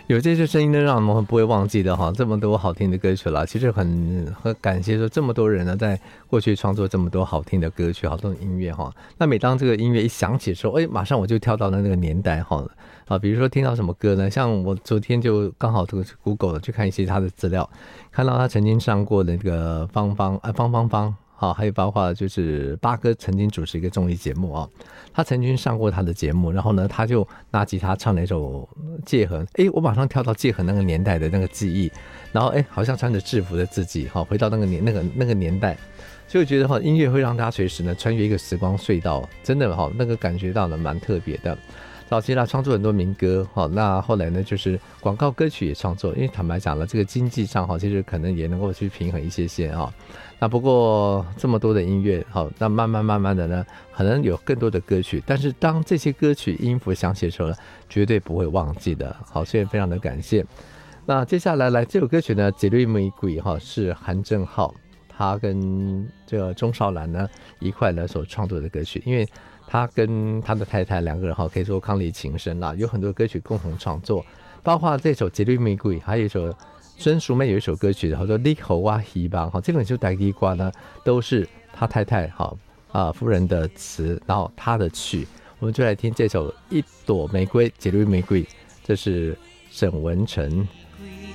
有这些声音呢，让我们不会忘记的哈，这么多好听的歌曲啦。其实很感谢说这么多人呢，在过去创作这么多好听的歌曲、好听的音乐哈。那每当这个音乐一响起的时候，马上我就跳到了那个年代哈啊，比如说听到什么歌呢？像我昨天就刚好这个 Google 了去看一些他的资料，看到他曾经上过的那个方方。好，还有包括就是八哥曾经主持一个综艺节目啊，他曾经上过他的节目，然后呢，他就拿吉他唱了一首《界痕》，我马上跳到界痕那个年代的那个记忆，然后好像穿着制服的自己，回到那个年代，所以我觉得音乐会让大家随时呢穿越一个时光隧道，真的那个感觉到呢蛮特别的。早期他创作很多民歌，那后来呢就是广告歌曲也创作，因为坦白讲了，这个经济上其实可能也能够去平衡一些那不过这么多的音乐，那慢慢的呢，可能有更多的歌曲，但是当这些歌曲音符响起的时候呢，绝对不会忘记的。好，所以非常的感谢。那接下来这首歌曲呢，《节律玫瑰》是韩正浩他跟这个钟少兰呢一块呢所创作的歌曲，因为他跟他的太太两个人可以说伉俪情深啦，有很多歌曲共同创作，包括这首《节律玫瑰》，还有一首孙淑妹有一首歌曲叫做《你给我希望》，这本就台语歌呢都是他太太夫人的词，然后他的曲，我们就来听这首《一朵玫瑰》，节律玫瑰，这是沈文成